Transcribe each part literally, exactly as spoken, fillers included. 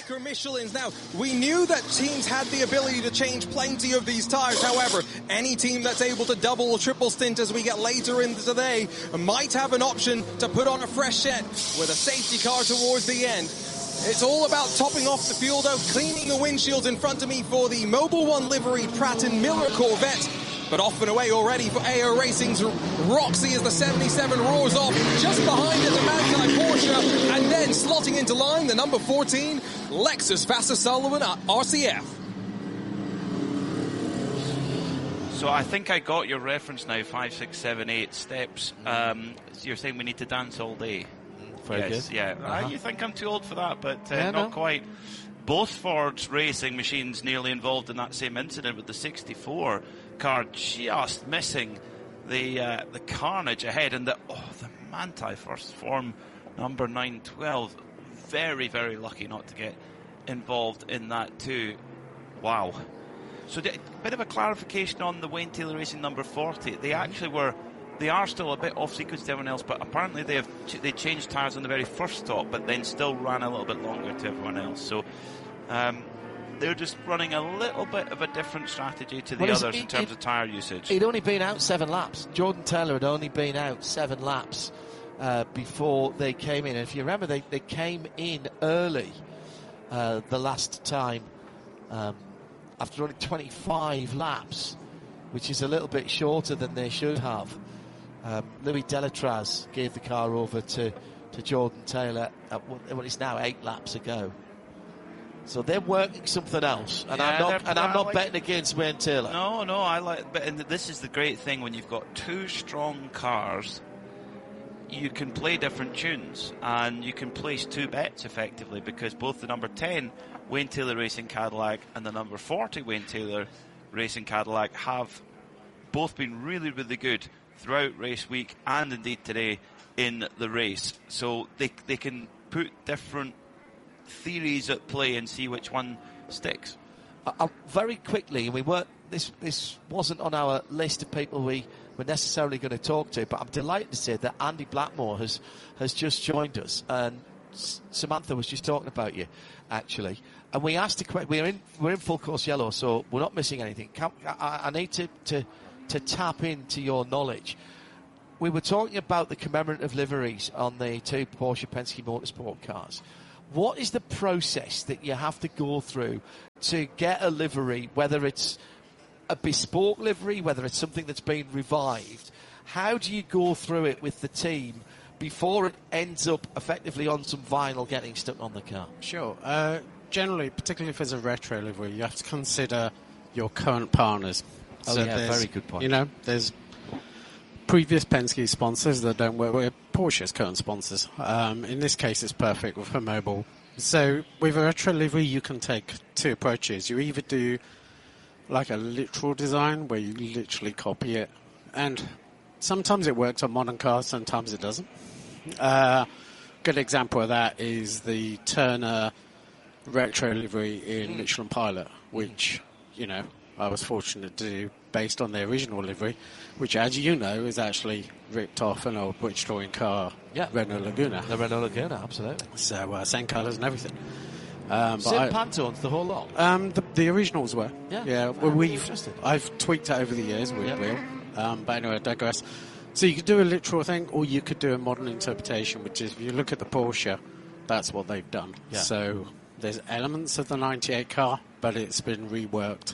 Schumacher Michelins. Now, we knew that teams had the ability to change plenty of these tires. However, any team that's able to double or triple stint as we get later into the day might have an option to put on a fresh set with a safety car towards the end. It's all about topping off the fuel, though, cleaning the windshields in front of me for the Mobil one liveried Pratt and Miller Corvette. But off and away already for A O Racing's Roxy as the seventy-seven roars off. Just behind it, the Manthey Porsche. And then slotting into line, the number fourteen, Lexus Vasser Sullivan R C F. So I think I got your reference now, five, six, seven, eight steps. Um, so you're saying we need to dance all day. Very yes, good. yeah. Uh-huh. Uh, you think I'm too old for that, but uh, yeah, not no. quite. Both Ford racing machines nearly involved in that same incident with the sixty-four car just missing the uh, the carnage ahead, and the oh the Manthey first form number nine twelve, very very lucky not to get involved in that too. Wow. So a bit of a clarification on the Wayne Taylor Racing number forty. They actually were. They are still a bit off sequence to everyone else, but apparently they have ch- they changed tyres on the very first stop, but then still ran a little bit longer to everyone else. So um, they're just running a little bit of a different strategy to the well, others it, in terms it, of tyre usage. He'd only been out seven laps. Jordan Taylor had only been out seven laps uh, before they came in. And if you remember, they, they came in early uh, the last time um, after only twenty-five laps, which is a little bit shorter than they should have. Um, Louis Delatraz gave the car over to, to Jordan Taylor at what is now eight laps ago. So they're working something else, and yeah, I'm not and I'm not like, betting against Wayne Taylor. No, no, I like. But and this is the great thing when you've got two strong cars, you can play different tunes and you can place two bets effectively, because both the number ten Wayne Taylor Racing Cadillac and the number forty Wayne Taylor Racing Cadillac have both been really, really good throughout race week and indeed today in the race. So they they can put different theories at play and see which one sticks. I'll, very quickly, and we weren't. This this wasn't on our list of people we were necessarily going to talk to, but I'm delighted to say that Andy Blackmore has has just joined us, and S- Samantha was just talking about you, actually. And we asked a question. We're in we're in full course yellow, so we're not missing anything. Can, I, I need to, to to tap into your knowledge. We were talking about the commemorative liveries on the two Porsche Penske Motorsport cars. What is the process that you have to go through to get a livery, whether it's a bespoke livery, whether it's something that's been revived? How do you go through it with the team before it ends up effectively on some vinyl getting stuck on the car? Sure. Uh, generally, particularly if it's a retro livery, you have to consider your current partners. Oh, so yeah, very good point. You know, there's previous Penske sponsors that don't work with Porsche's current sponsors. Um, in this case, it's perfect with a Mobil. So with a retro livery, you can take two approaches. You either do like a literal design where you literally copy it, and sometimes it works on modern cars, sometimes it doesn't. Uh, good example of that is the Turner retro livery in mm. Michelin Pilot, which, you know, I was fortunate to do based on the original livery, which, as you know, is actually ripped off an old British touring car, yeah. Renault Laguna. The Renault Laguna, absolutely. So, uh, same colours and everything. Um, Same Pantones, the whole lot? Um, the, the originals were. Yeah. Yeah. Well, we've, I've tweaked it over the years with yeah. Will. Um, but anyway, I digress. So you could do a literal thing, or you could do a modern interpretation, which is, if you look at the Porsche, that's what they've done. Yeah. So there's elements of the ninety-eight car, but it's been reworked,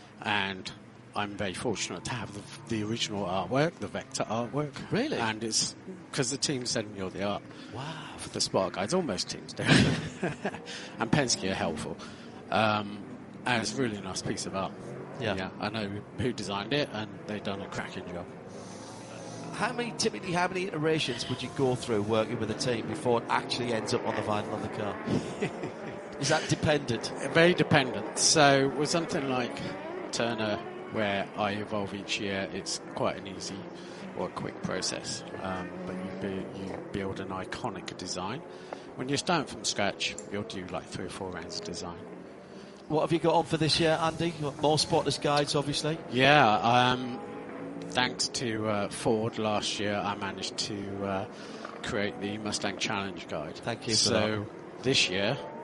and I'm very fortunate to have the, the original artwork, the Vector artwork. Really? And it's because the team sent me all the art. Wow. For the Spark guides, almost teams do. And Penske are helpful. Um, and it's a really nice piece of art. Yeah. yeah. I know who designed it, and they've done a cracking job. How many, typically, how many iterations would you go through working with a team before it actually ends up on the vinyl on the car? Is that dependent? Very dependent. So with something like Turner, where I evolve each year, it's quite an easy or a quick process. Um, but you, be, you build an iconic design. When you're starting from scratch, you'll do like three or four rounds of design. What have you got on for this year, Andy? More spotless guides, obviously. Yeah, um, thanks to uh, Ford last year, I managed to uh, create the Mustang Challenge guide. Thank you for so that. this year,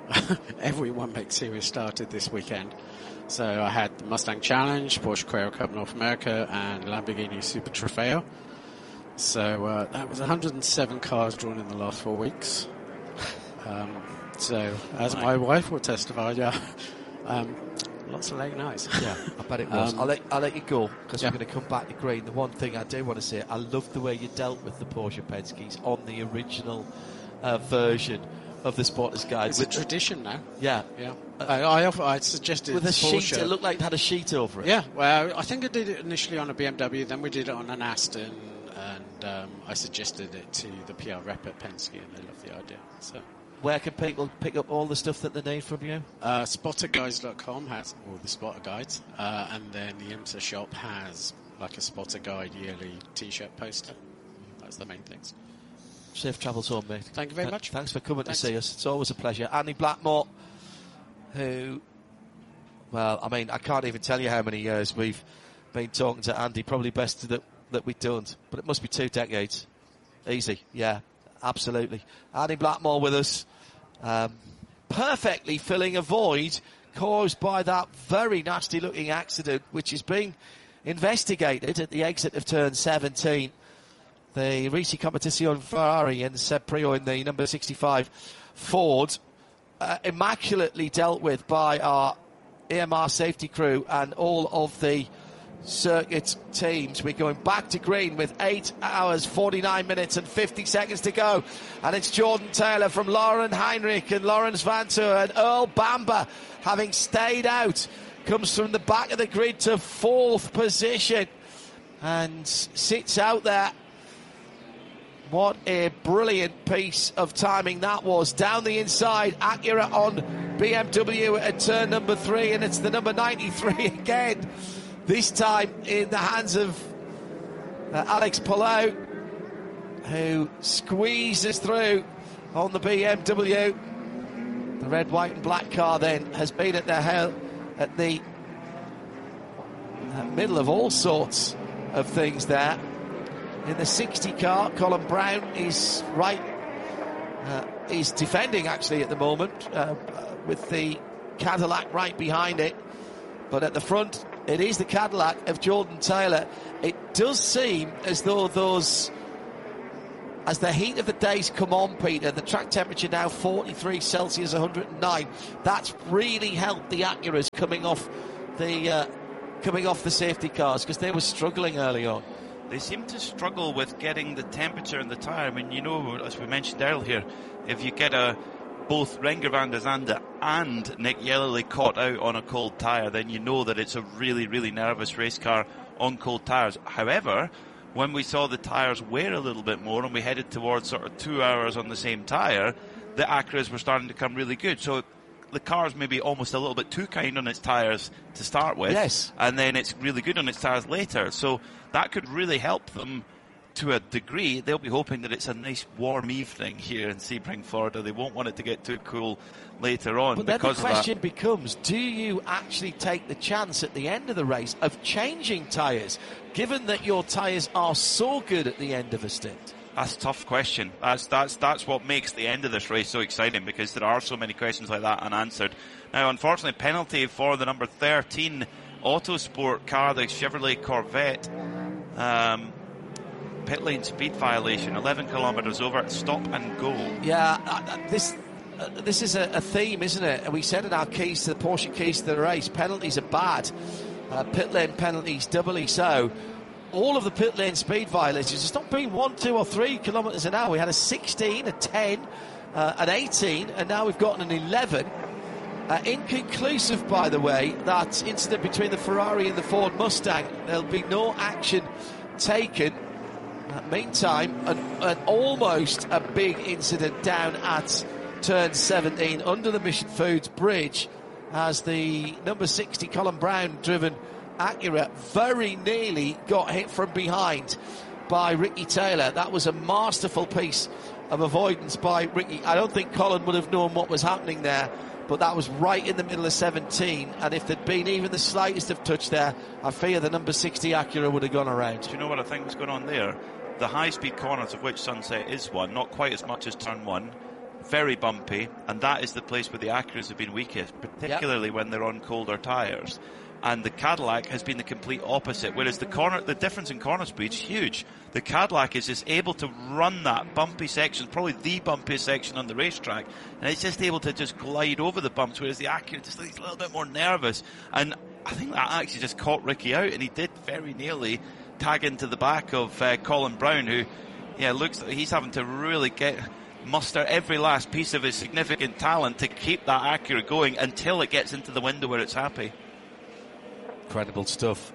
every One Make Series started this weekend. So I had the Mustang Challenge, Porsche Carrera Cup North America, and Lamborghini Super Trofeo. So uh, that was one hundred seven cars drawn in the last four weeks. Um, so, as my wife will testify, yeah, um, lots of late nights. Yeah, I bet it was. Um, I'll, let, I'll let you go, because yeah. we're going to come back to green. The one thing I do want to say, I love the way you dealt with the Porsche Penske's on the original uh, version of the Spotters Guide. It's with a tradition now. Yeah. Yeah. I, I, offer, I suggested With a Porsche. sheet, it looked like it had a sheet over it. Yeah, well, I think I did it initially on a B M W, then we did it on an Aston, and um, I suggested it to the P R rep at Penske, and they loved the idea. So, Where can people pick up all the stuff that they need from you? uh, spotter guides dot com has all the spotter guides, uh, and then the IMSA shop has like a spotter guide yearly T-shirt poster. That's the main things. Safe travels home, mate. Thank you very Th- much. Thanks for coming Thanks. to see us. It's always a pleasure. Andy Blackmore, who, well, I mean, I can't even tell you how many years we've been talking to Andy. Probably best that that we don't, but it must be two decades. Easy, yeah, absolutely. Andy Blackmore with us, um, perfectly filling a void caused by that very nasty-looking accident, which is being investigated at the exit of turn seventeen. The Risi Competizione Ferrari and Seb Prio in the number sixty-five Ford, uh, immaculately dealt with by our E M R safety crew and all of the circuit teams. We're going back to green with eight hours, forty-nine minutes and fifty seconds to go. And it's Jordan Taylor from Lauren Heinrich and Lawrence Vantour, and Earl Bamber, having stayed out, comes from the back of the grid to fourth position and sits out there. What a brilliant piece of timing that was. Down the inside, Acura on B M W at turn number three, and it's the number ninety-three again. This time in the hands of uh, Alex Palou, who squeezes through on the B M W. The red, white and black car then has been at the hell at the uh, middle of all sorts of things there. In the sixty car, Colin Brown is right, uh, is defending actually at the moment uh, with the Cadillac right behind it. But at the front, it is the Cadillac of Jordan Taylor. It does seem as though those, as the heat of the days come on, Peter, the track temperature now forty-three Celsius, one hundred nine. That's really helped the Acuras coming off the uh, coming off the safety cars, because they were struggling early on. They seem to struggle with getting the temperature in the tyre. I mean, you know, as we mentioned earlier, if you get a both Renger van der Zande and Nick Yellerly caught out on a cold tyre, then you know that it's a really, really nervous race car on cold tyres. However, when we saw the tyres wear a little bit more and we headed towards sort of two hours on the same tyre, the Acuras were starting to come really good. So the car's maybe almost a little bit too kind on its tyres to start with. Yes. And then it's really good on its tyres later. So that could really help them to a degree. They'll be hoping that it's a nice warm evening here in Sebring, Florida. They won't want it to get too cool later on. But then because the question of that. becomes, do you actually take the chance at the end of the race of changing tyres, given that your tyres are so good at the end of a stint? That's a tough question. That's that's that's what makes the end of this race so exciting, because there are so many questions like that unanswered. Now, unfortunately, penalty for the number thirteen Autosport car, the Chevrolet Corvette. Um, pit lane speed violation, eleven kilometres over, stop and go. Yeah, uh, this uh, this is a, a theme, isn't it? And we said in our keys to the Porsche keys to the race, penalties are bad. Uh, pit lane penalties doubly so. All of the pit lane speed violations, it's not been one, two or three kilometres an hour. We had a sixteen, a ten, uh, an eighteen, and now we've got an eleven. Uh, inconclusive, by the way, that incident between the Ferrari and the Ford Mustang. There'll be no action taken. Uh, meantime, an, an almost a big incident down at turn seventeen under the Mission Foods bridge, as the number sixty Colin Brown driven Acura very nearly got hit from behind by Ricky Taylor. That was a masterful piece of avoidance by Ricky. I don't think Colin would have known what was happening there, but that was right in the middle of seventeen, and if there'd been even the slightest of touch there, I fear the number sixty Acura would have gone around. Do you know what I think was going on there? The high-speed corners, of which Sunset is one, not quite as much as turn one, very bumpy, and that is the place where the Acuras have been weakest, particularly yep. when they're on colder tyres. And the Cadillac has been the complete opposite, whereas the corner, the difference in corner speed is huge. The Cadillac is just able to run that bumpy section, probably the bumpiest section on the racetrack, and it's just able to just glide over the bumps, whereas the Acura just looks a little bit more nervous. And I think that actually just caught Ricky out, and he did very nearly tag into the back of uh, Colin Brown, who, yeah, looks like he's having to really get muster every last piece of his significant talent to keep that Acura going until it gets into the window where it's happy. Incredible stuff.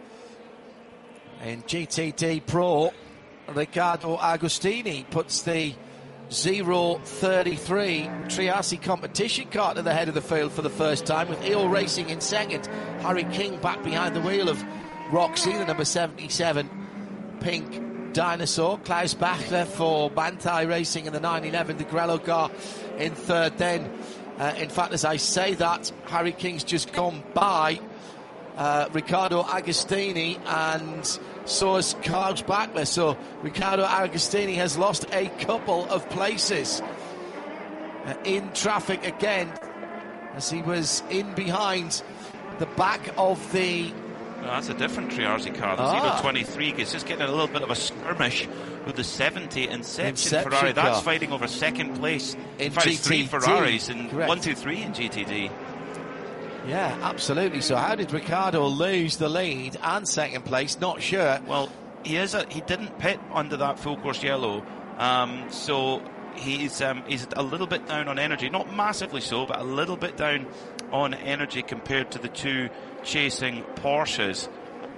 In G T D Pro, Riccardo Agostini puts the zero thirty-three Triasse competition car to the head of the field for the first time, with E O Racing in second. Harry King back behind the wheel of Roxy, the number seventy-seven pink Dinosaur. Klaus Bachler for Bantai Racing in the nine eleven, the Grello car in third. Then, uh, in fact, as I say that, Harry King's just gone by Uh, Riccardo Agostini, and so has Klaus Bachler. So Riccardo Agostini has lost a couple of places uh, in traffic again, as he was in behind the back of the... Well, that's a different Triasse car. The ah. zero twenty-three is just getting a little bit of a skirmish with the seventy Inception, Inception Ferrari. Car. That's fighting over second place. In, in fact, G T D. Three Ferraris and Correct. one, two, three in G T D. Yeah, absolutely. So how did Riccardo lose the lead and second place? Not sure. Well, he is a, he didn't pit under that full course yellow, um, so he's um, he's a little bit down on energy. Not massively so, but a little bit down on energy compared to the two chasing Porsches.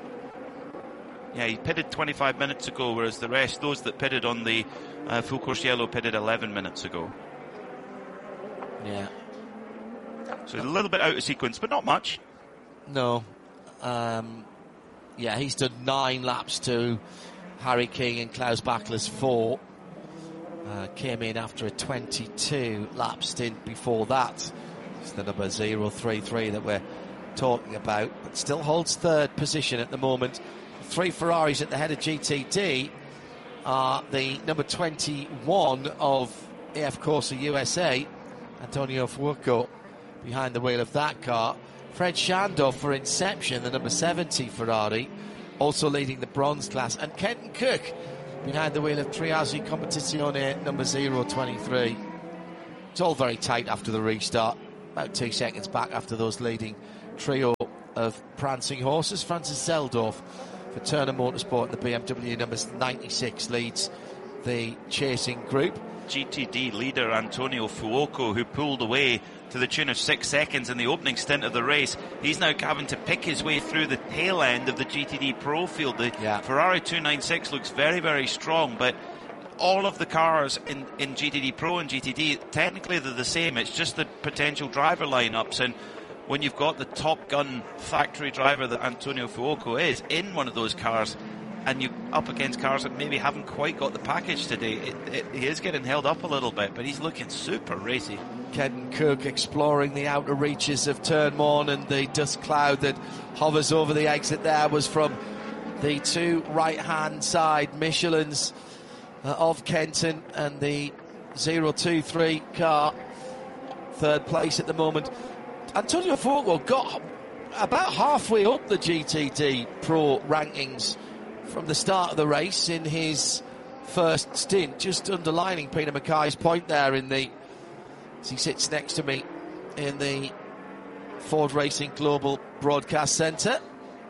Yeah, he pitted twenty-five minutes ago, whereas the rest, those that pitted on the uh, full course yellow, pitted eleven minutes ago. Yeah. So a little bit out of sequence, but not much. No. Um, yeah, he's done nine laps to Harry King and Klaus Bachler's four. Uh, came in after a twenty-two lap stint before that. It's the number zero three three that we're talking about, but still holds third position at the moment. Three Ferraris at the head of G T D are the number twenty-one of A F Corsa U S A, Antonio Fuoco, behind the wheel of that car. Fred Shandor for Inception, the number seventy Ferrari, also leading the bronze class. And Kenton Cook behind the wheel of Triasse Competizione, number zero twenty-three. It's all very tight after the restart. About two seconds back after those leading trio of prancing horses. Francis Zeldorf for Turner Motorsport, the B M W number ninety-six, leads the chasing group. G T D leader Antonio Fuoco, who pulled away to the tune of six seconds in the opening stint of the race. He's now having to pick his way through the tail end of the G T D Pro field. The yeah. Ferrari two ninety-six looks very, very strong, but all of the cars in, in G T D Pro and G T D, technically they're the same. It's just the potential driver lineups, and when you've got the Top Gun factory driver that Antonio Fuoco is in one of those cars, and you up against cars that maybe haven't quite got the package today, it, it, he is getting held up a little bit, but he's looking super racy. Kenton Cook exploring the outer reaches of Turn one, and the dust cloud that hovers over the exit there was from the two right-hand side Michelins uh, of Kenton, and the zero two three car, third place at the moment. Antonio Fuoco got about halfway up the G T D Pro rankings from the start of the race in his first stint, just underlining Peter Mackay's point there in the as he sits next to me in the Ford Racing Global Broadcast Centre.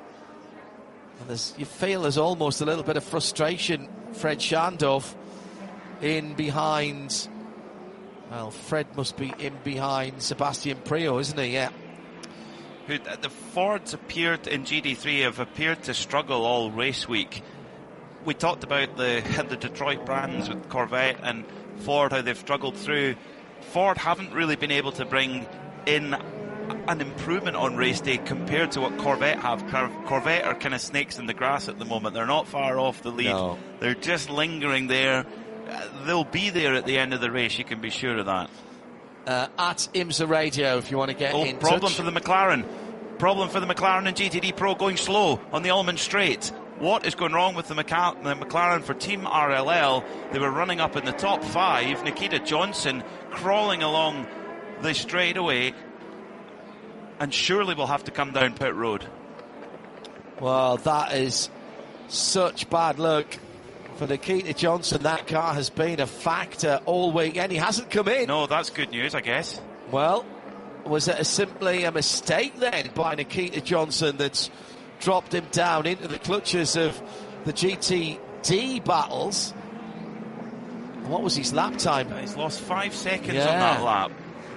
And there's, you feel there's almost a little bit of frustration. Fred Shandorf in behind, well, Fred must be in behind Sebastian Priaulx, isn't he? Yeah. Who, the Fords appeared in G D three have appeared to struggle all race week. We talked about the the Detroit brands with Corvette and Ford, how they've struggled through. Ford haven't really been able to bring in an improvement on race day compared to what Corvette have. Corvette are kind of snakes in the grass at the moment. They're not far off the lead. No. They're just lingering there. They'll be there at the end of the race, you can be sure of that. Uh, at IMSA Radio, if you want to get oh, in problem touch. for the McLaren. Problem for the McLaren and G T D Pro, going slow on the Ulmann Straight. what is going wrong with the, Maca- the McLaren for Team R L L. They were running up in the top five. Nikita Johnson crawling along the straightaway, and surely will have to come down pit road. Well, that is such bad luck for Nikita Johnson. That car has been a factor all weekend. He hasn't come in. No, that's good news, I guess. Well, was it a simply a mistake then by Nikita Johnson that's dropped him down into the clutches of the G T D battles? What was his lap time? He's lost five seconds yeah. on that lap.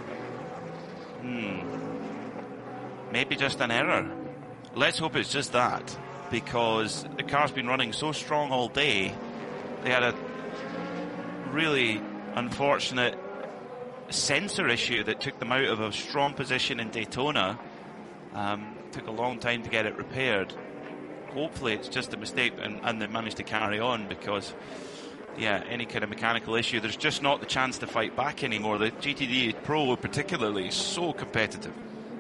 Hmm. Maybe just an error. Let's hope it's just that, because the car's been running so strong all day. They had a really unfortunate sensor issue that took them out of a strong position in Daytona. Um, took a long time to get it repaired. Hopefully it's just a mistake and, and they managed to carry on, because yeah, any kind of mechanical issue, there's just not the chance to fight back anymore. The G T D Pro particularly is so competitive.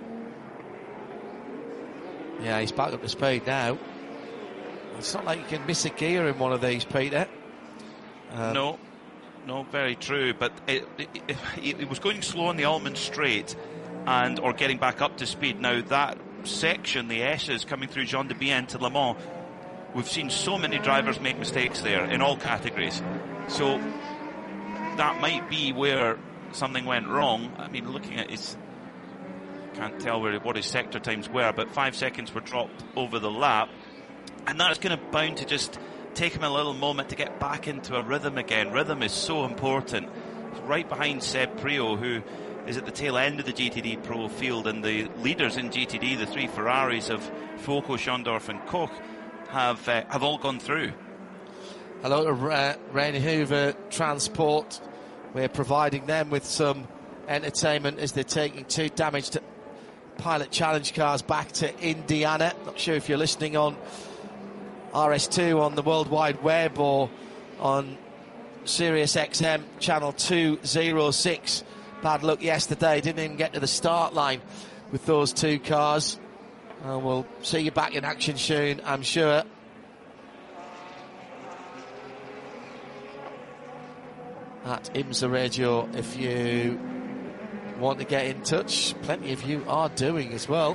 Yeah, he's back up to speed now. It's not like you can miss a gear in one of these, Peter. Um, no, no, very true. But it, it, it, it was going slow on the Almond Straight, and or getting back up to speed. Now that section, the S's coming through Jean de Bienne to Le Mans, we've seen so many drivers make mistakes there in all categories. So that might be where something went wrong. I mean, looking at his, can't tell where what his sector times were, but five seconds were dropped over the lap, and that's going to bound to just take him a little moment to get back into a rhythm again. Rhythm is so important. He's right behind Seb Prio, who is at the tail end of the G T D Pro field, and the leaders in G T D, the three Ferraris of Foco, Schondorf and Koch, have uh, have all gone through. Hello to uh, Rain Hoover Transport. We're providing them with some entertainment as they're taking two damaged Pilot Challenge cars back to Indiana. Not sure if you're listening on R S two on the World Wide Web or on Sirius X M channel two oh six. Bad luck yesterday, didn't even get to the start line with those two cars. Uh, we'll see you back in action soon, I'm sure. At IMSA Radio, if you want to get in touch, plenty of you are doing as well.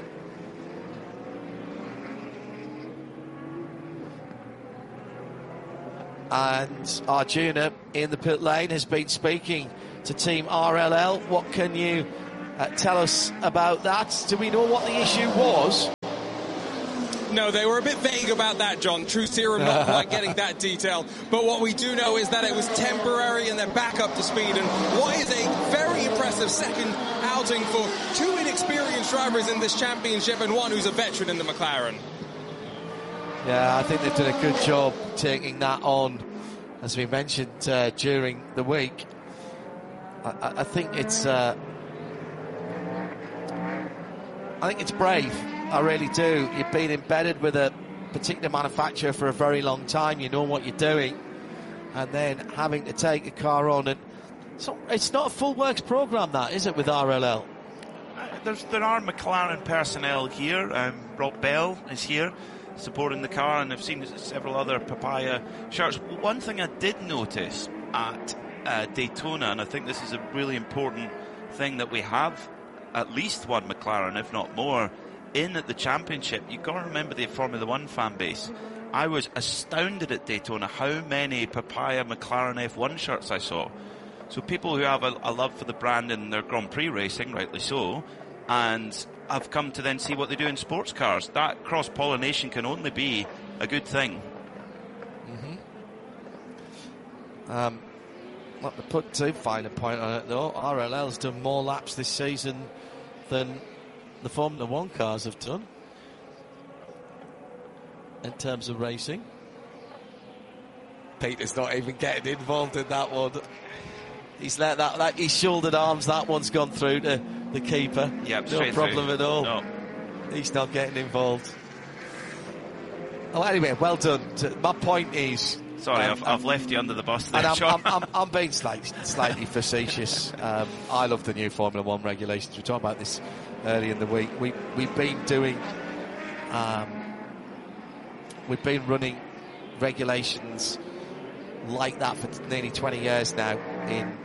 And Arjuna in the pit lane has been speaking to Team R L L. What can you uh, tell us about that? Do we know what the issue was? No, they were a bit vague about that, John. True Serum not quite getting that detail. But what we do know is that it was temporary and they're back up to speed. And what is a very impressive second outing for two inexperienced drivers in this championship and one who's a veteran in the McLaren. Yeah, I think they've done a good job taking that on, as we mentioned uh, during the week. I, I think it's, uh, I think it's brave. I really do. You've been embedded with a particular manufacturer for a very long time. You know what you're doing, and then having to take a car on, and so it's not a full works program, that is it, with R L L? Uh, there's, there are McLaren personnel here. Um, Rob Bell is here supporting the car, and I've seen several other Papaya shirts. One thing I did notice at uh, Daytona, and I think this is a really important thing, that we have at least one McLaren, if not more, in at the championship. You've got to remember the Formula One fan base. I was astounded at Daytona how many Papaya McLaren F one shirts I saw. So people who have a, a love for the brand in their Grand Prix racing, rightly so, and have come to then see what they do in sports cars. That cross-pollination can only be a good thing. Mm-hmm. Um, not to put too fine a point on it, though, R L L's done more laps this season than the Formula One cars have done in terms of racing. Peter's not even getting involved in that one. He's let that, like his shouldered arms, that one's gone through to the keeper. Yep, no problem through. at all. No. He's not getting involved. Oh, anyway, well done. My point is, sorry, um, I've, I've left you under the bus there, and I'm, Sean. I'm, I'm, I'm being slightly, slightly facetious. Um, I love the new Formula One regulations. We were talking about this early in the week. We, we've been doing um, we've been running regulations like that for nearly twenty years now in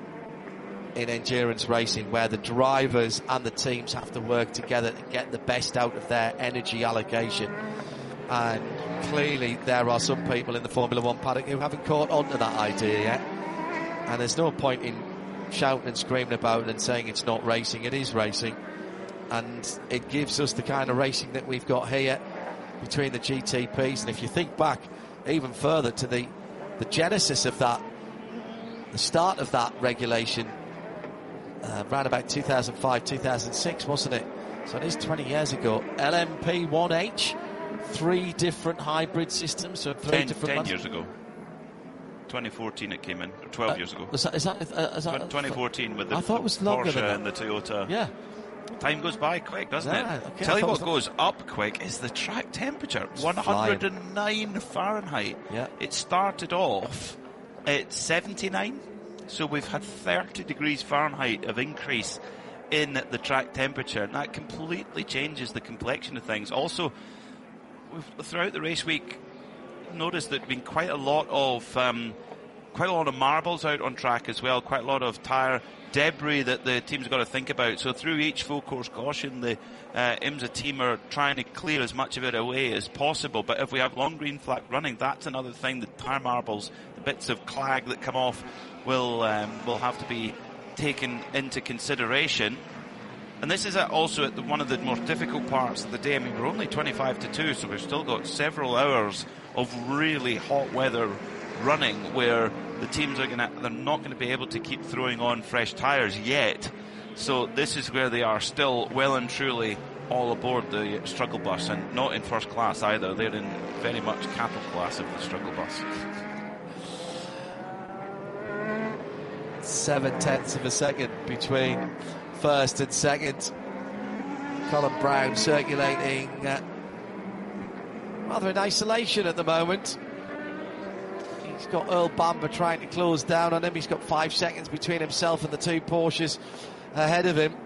in endurance racing, where the drivers and the teams have to work together to get the best out of their energy allocation. And clearly there are some people in the Formula One paddock who haven't caught on to that idea yet, and there's no point in shouting and screaming about it and saying it's not racing. It is racing, and it gives us the kind of racing that we've got here between the G T Ps. And if you think back even further to the the genesis of that, the start of that regulation, uh, around about two thousand five, two thousand six, wasn't it? So it is twenty years ago. L M P one H, three different hybrid systems, so three ten, different ten ones. years ago. twenty fourteen it came in, or twelve Uh, years ago. Was that, is that, uh, is that twenty fourteen with the, I thought it was longer Porsche than that. and the Toyota. Yeah. Time goes by quick, doesn't Yeah, it? okay, Tell I you thought what it goes up quick is the track temperature, It's one hundred nine Fahrenheit. Yeah. It started off at seventy-nine, so we've had thirty degrees Fahrenheit of increase in the track temperature, and that completely changes the complexion of things. Also, we've, throughout the race week, noticed that there's been quite a lot of um, quite a lot of marbles out on track as well, quite a lot of tyre debris that the teams have got to think about. So through each full course caution, the uh, IMSA team are trying to clear as much of it away as possible. But if we have long green flag running, that's another thing. The tyre marbles, the bits of clag that come off, will um, will have to be taken into consideration. And this is also at the, one of the more difficult parts of the day. I mean, we're only twenty-five to two, so we've still got several hours of really hot weather running, where the teams are going to, they're not going to be able to keep throwing on fresh tyres yet. So this is where they are still well and truly all aboard the struggle bus, and not in first class either. They're in very much cattle class of the struggle bus. Seven tenths of a second between first and second. Colin Brown circulating uh, rather in isolation at the moment. He's got Earl Bamber trying to close down on him. He's got five seconds between himself and the two Porsches ahead of him.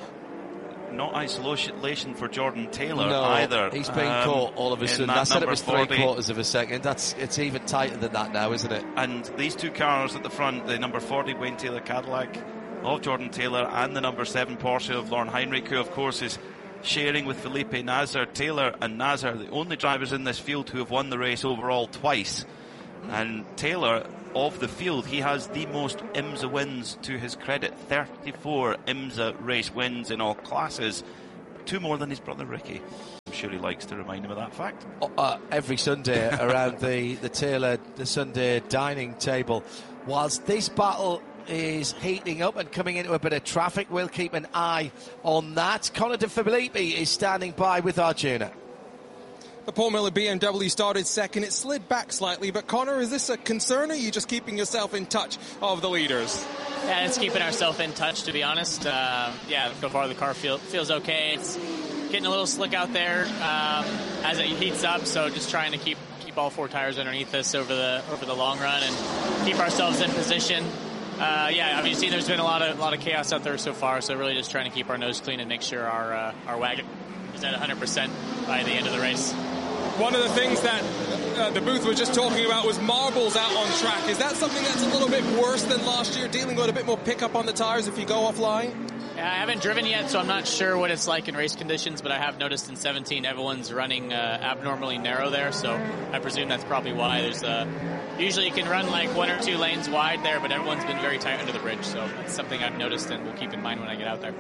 Not isolation for Jordan Taylor no, either. He's been um, caught all of a sudden. I said it was three forty. quarters of a second. That's it's even tighter than that now, isn't it? And these two cars at the front, the number forty Wayne Taylor Cadillac of Jordan Taylor and the number seven Porsche of Lauren Heinrich, who of course is sharing with Felipe Nasr. Taylor and Nasr, the only drivers in this field who have won the race overall twice. And Taylor, of the field, he has the most IMSA wins to his credit. thirty-four IMSA race wins in all classes. Two more than his brother Ricky. I'm sure he likes to remind him of that fact. Uh, every Sunday around the, the Taylor, the Sunday dining table. Whilst this battle is heating up and coming into a bit of traffic, we'll keep an eye on that. Connor De Filippi is standing by with Arjuna. The Paul Miller B M W started second. It slid back slightly, but Connor, is this a concern, or are you just keeping yourself in touch of the leaders? Yeah, it's keeping ourselves in touch, to be honest. Uh, yeah, so far the car feel, feels okay. It's getting a little slick out there um, as it heats up, so just trying to keep keep all four tires underneath us over the over the long run and keep ourselves in position. Uh, yeah, I mean, you see, there's been a lot of a lot of chaos out there so far, so really just trying to keep our nose clean and make sure our uh, our wagon is at one hundred percent by the end of the race. One of the things that uh, the booth was just talking about was marbles out on track. Is that something that's a little bit worse than last year, dealing with a bit more pickup on the tires if you go offline? Yeah, I haven't driven yet, so I'm not sure what it's like in race conditions, but I have noticed in seventeen everyone's running uh, abnormally narrow there, so I presume that's probably why. There's uh, usually you can run like one or two lanes wide there, but everyone's been very tight under the bridge, so that's something I've noticed and will keep in mind when I get out there.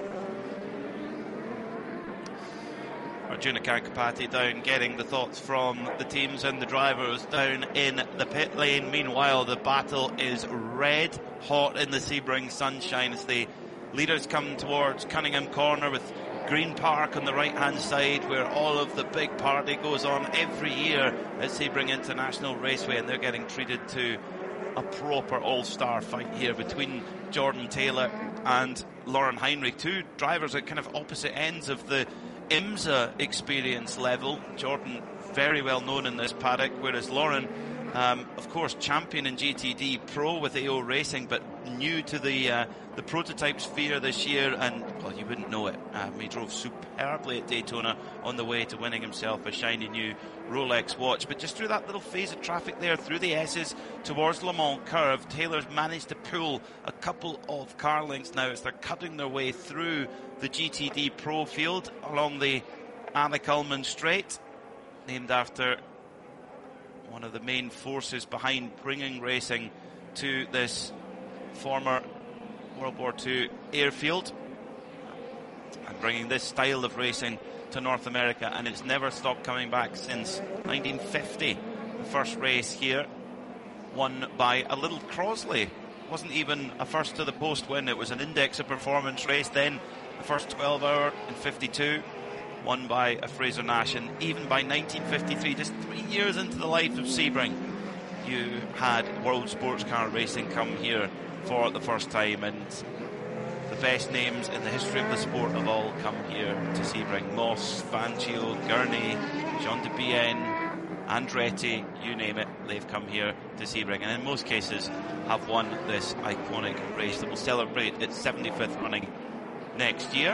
Arjuna Kankapati down, getting the thoughts from the teams and the drivers down in the pit lane. Meanwhile, the battle is red hot in the Sebring sunshine as the leaders come towards Cunningham Corner, with Green Park on the right hand side, where all of the big party goes on every year at Sebring International Raceway, and they're getting treated to a proper all-star fight here between Jordan Taylor and Lauren Heinrich, two drivers at kind of opposite ends of the IMSA experience level. Jordan very well known in this paddock, whereas Lauren Um, of course, champion in G T D Pro with A O Racing, but new to the uh, the prototype sphere this year, and well, you wouldn't know it. Um, he drove superbly at Daytona on the way to winning himself a shiny new Rolex watch. But just through that little phase of traffic there, through the S's towards Le Mans curve, Taylor's managed to pull a couple of car lengths now as they're cutting their way through the G T D Pro field along the Alec Ullman Straight, named after one of the main forces behind bringing racing to this former World War Two airfield and bringing this style of racing to North America, and it's never stopped coming back since nineteen fifty. The first race here won by a little Crosley. Wasn't even a first to the post win, it was an index of performance race. Then the first twelve hour in fifty-two won by a Fraser Nash, and even by nineteen fifty-three, just three years into the life of Sebring, you had World Sports Car Racing come here for the first time, and the best names in the history of the sport have all come here to Sebring. Moss, Fangio, Gurney, Jean de Bienne, Andretti, you name it, they've come here to Sebring, and in most cases have won this iconic race that will celebrate its seventy-fifth running next year.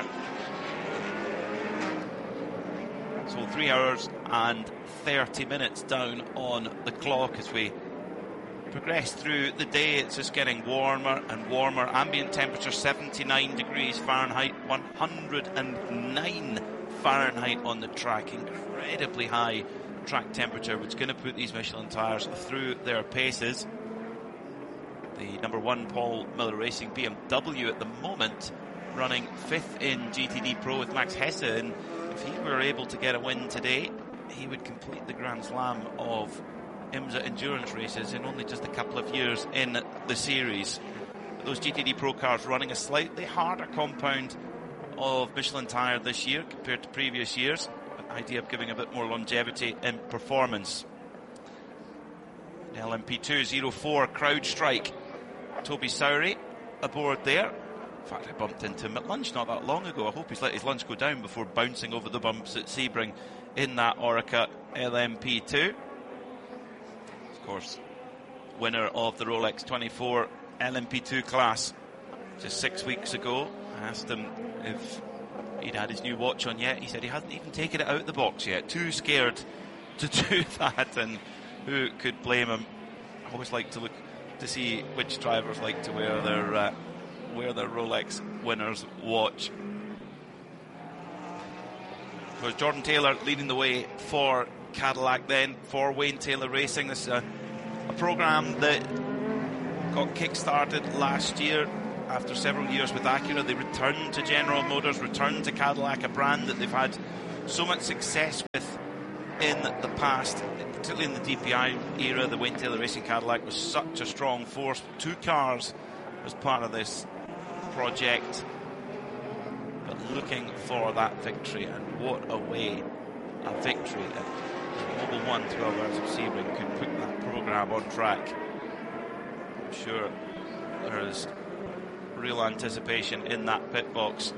So three hours and thirty minutes down on the clock as we progress through the day. It's just getting warmer and warmer. Ambient temperature seventy-nine degrees Fahrenheit, one hundred nine Fahrenheit on the track. Incredibly high track temperature, which is going to put these Michelin tyres through their paces. The number one Paul Miller Racing B M W at the moment running fifth in G T D Pro with Max Hesse, and if he were able to get a win today, he would complete the Grand Slam of IMSA endurance races in only just a couple of years in the series. Those G T D Pro cars running a slightly harder compound of Michelin tyre this year compared to previous years, an idea of giving a bit more longevity in performance. L M P two oh four CrowdStrike, Toby Sowry aboard there. In fact, I bumped into him at lunch not that long ago. I hope he's let his lunch go down before bouncing over the bumps at Sebring in that Orica L M P two. Of course, winner of the Rolex twenty-four L M P two class just six weeks ago. I asked him if he'd had his new watch on yet. He said he hasn't even taken it out of the box yet. Too scared to do that, and who could blame him? I always like to look to see which drivers like to wear their uh, wear their Rolex winner's watch. It was Jordan Taylor leading the way for Cadillac then, for Wayne Taylor Racing. This is a, a program that got kick-started last year after several years with Acura. They returned to General Motors, returned to Cadillac, a brand that they've had so much success with in the past, particularly in the D P I era. The Wayne Taylor Racing Cadillac was such a strong force. Two cars as part of this project, but looking for that victory, and what a way a victory at Mobil one twelve Hours of Sebring could put that program on track. I'm sure there is real anticipation in that pit box.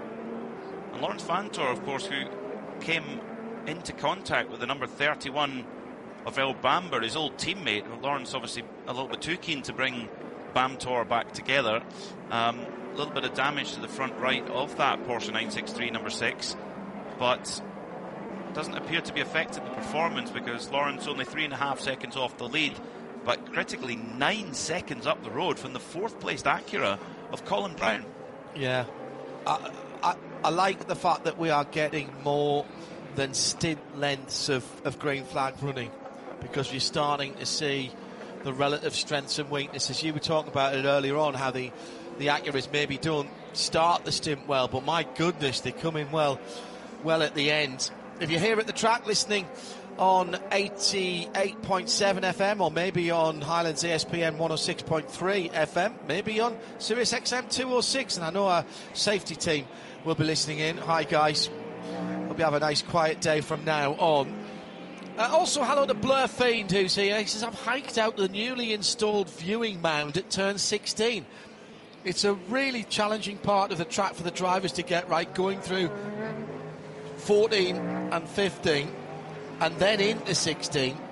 And Lawrence Vanthoor, of course, who came into contact with the number thirty-one of El Bamber, his old teammate. Well, Lawrence obviously a little bit too keen to bring Bamtor back together. Um, a little bit of damage to the front right of that Porsche nine sixty-three number six, but doesn't appear to be affecting the performance, because Lawrence only three and a half seconds off the lead, but critically nine seconds up the road from the fourth placed Acura of Colin Brown. Yeah, I, I, I like the fact that we are getting more than stint lengths of, of green flag running, because you're starting to see the relative strengths and weaknesses. You were talking about it earlier on, how the, the Acuras maybe don't start the stint well, but my goodness, they come in well, well at the end. If you're here at the track listening on eighty-eight point seven F M, or maybe on Highlands E S P N one oh six point three F M, maybe on Sirius X M two oh six, and I know our safety team will be listening in. Hi guys, hope you have a nice quiet day from now on. Uh, also, hello to Blur Fiend, who's here. He says, I've hiked out the newly installed viewing mound at turn sixteen. It's a really challenging part of the track for the drivers to get right, going through fourteen and fifteen and then into sixteen.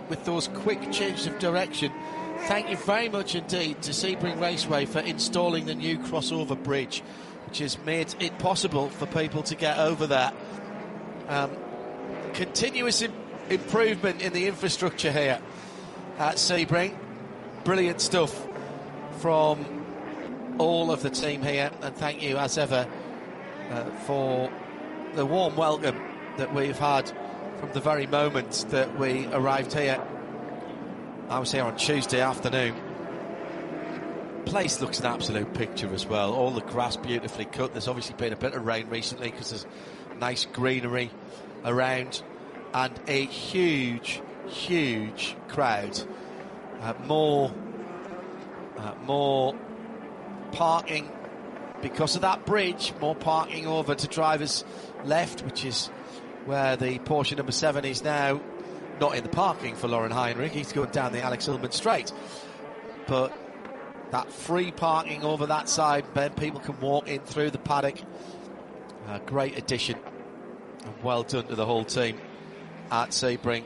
with those quick changes of direction. Thank you very much indeed to Sebring Raceway for installing the new crossover bridge, which has made it possible for people to get over that. Um, continuous im- improvement in the infrastructure here at Sebring. Brilliant stuff from all of the team here, and thank you as ever uh, for the warm welcome that we've had from the very moment that we arrived here. I was here on Tuesday afternoon. Place looks an absolute picture as well. All the grass beautifully cut. There's obviously been a bit of rain recently because there's nice greenery around, and a huge, huge crowd. Uh, more, uh, more parking because of that bridge. More parking over to drivers left, which is where the Porsche number seven is now. Not in the parking for Laurin Heinrich. He's going down the Alex Hillman straight, but that free parking over that side, then people can walk in through the paddock. A great addition, and well done to the whole team at Sebring.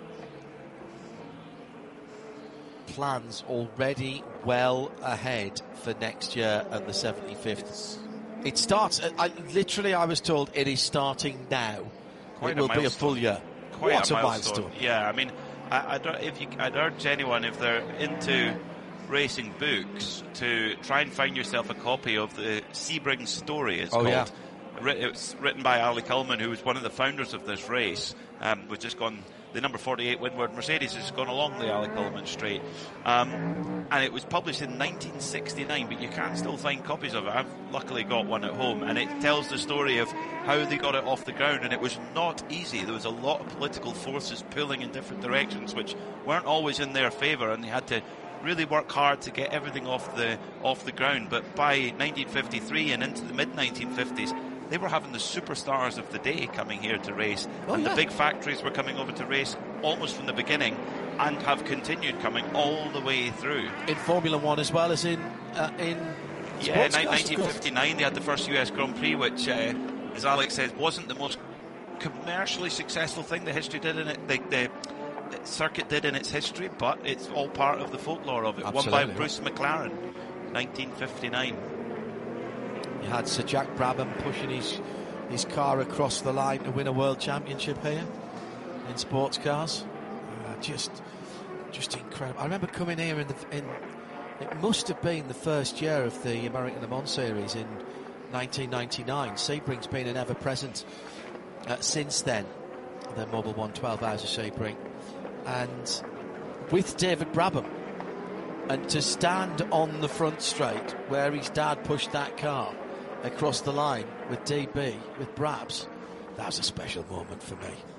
Plans already well ahead for next year at the seventy-fifth. It starts, I, literally I was told it is starting now. Quite it will a be a full year. Quite What a a milestone. milestone. Yeah, I mean, I, I'd, if you, I'd urge anyone, if they're into racing books, to try and find yourself a copy of the Sebring Story, it's Oh, called. yeah. It's written by Ali Kullman, who was one of the founders of this race. Um, we've just gone, the number forty-eight Windward Mercedes has gone along the Ali Kullman straight. Um, and it was published in nineteen sixty-nine, but you can still find copies of it. I've luckily got one at home, and it tells the story of how they got it off the ground, and it was not easy. There was a lot of political forces pulling in different directions, which weren't always in their favour, and they had to really work hard to get everything off the off the ground. But by nineteen fifty-three and into the mid nineteen fifties, they were having the superstars of the day coming here to race, oh, and yeah. the big factories were coming over to race almost from the beginning, and have continued coming all the way through. In Formula One as well as in uh, in Yeah, sports in cars, nineteen fifty-nine they had the first U S Grand Prix, which, uh, as Alex says, wasn't the most commercially successful thing the history did in it. The, the, the circuit did in its history, but it's all part of the folklore of it. Absolutely. Won by Bruce McLaren, nineteen fifty-nine. You had Sir Jack Brabham pushing his his car across the line to win a world championship here in sports cars. Uh, just, just incredible. I remember coming here in the in. It must have been the first year of the American Le Mans series in nineteen ninety-nine. Sebring's been an ever-present uh, since then. The Mobil one twelve Hours of Sebring, and with David Brabham. And to stand on the front straight where his dad pushed that car across the line with D B, with Brabs, that was a special moment for me.